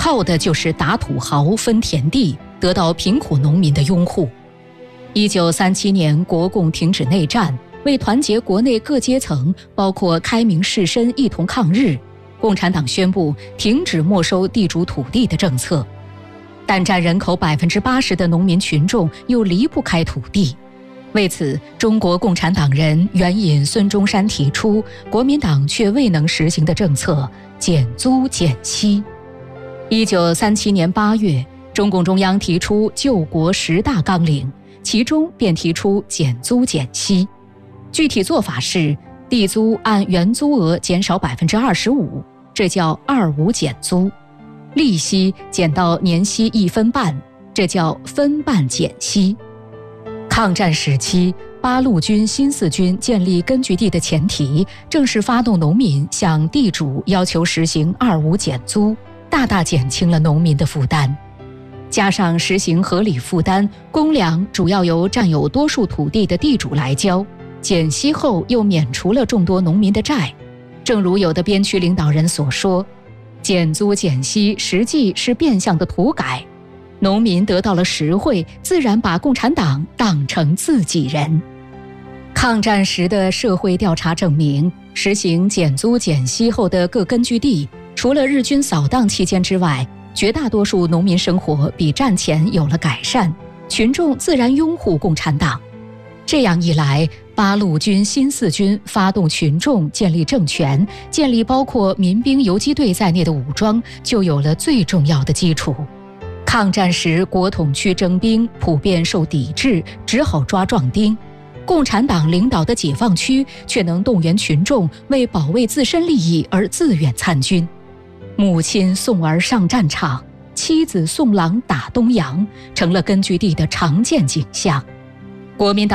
靠的就是打土豪分田地，得到贫苦农民的拥护。1937年，国共停止内战，为团结国内各阶层，包括开明士绅一同抗日，共产党宣布停止没收地主土地的政策。但占人口80%的农民群众又离不开土地。为此，中国共产党人援引孙中山提出国民党却未能实行的政策减租减息。1937年8月，中共中央提出救国10大纲领，其中便提出减租减息。具体做法是，地租按原租额减少25%，这叫25减租；利息减到年息1分半，这叫分半减息。抗战时期，八路军新四军建立根据地的前提，正是发动农民向地主要求实行25减租，大大减轻了农民的负担。加上实行合理负担，公粮主要由占有多数土地的地主来交，减息后又免除了众多农民的债。正如有的边区领导人所说，减租减息实际是变相的土改，农民得到了实惠，自然把共产党当成自己人。抗战时的社会调查证明，实行减租减息后的各根据地，除了日军扫荡期间之外，绝大多数农民生活比战前有了改善，群众自然拥护共产党。这样一来，八路军新四军发动群众建立政权，建立包括民兵游击队在内的武装，就有了最重要的基础。抗战时，国统区征兵普遍受抵制，只好抓壮丁。共产党领导的解放区却能动员群众为保卫自身利益而自愿参军。母亲送儿上战场，妻子送郎打东洋，成了根据地的常见景象。国民党